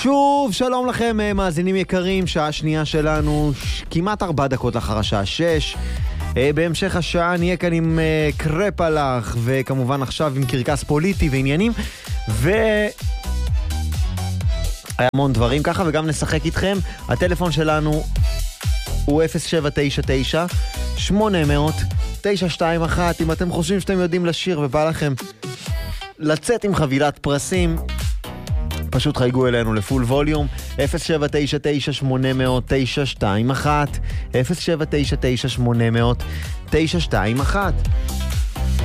שוב, שלום לכם מאזינים יקרים, שעה שנייה שלנו, כמעט 4 דקות לאחר השעה 6. בהמשך השעה נהיה כאן עם קרפ הלך, וכמובן עכשיו עם קרקס פוליטי ועניינים, היה המון דברים ככה, וגם נשחק איתכם. הטלפון שלנו הוא 0799-800-921. אם אתם חושבים שאתם יודעים לשיר ובא לכם לצאת עם חבילת פרסים, פשוט חייגו אלינו לפול ווליום 0799-800-921 0799-800-921.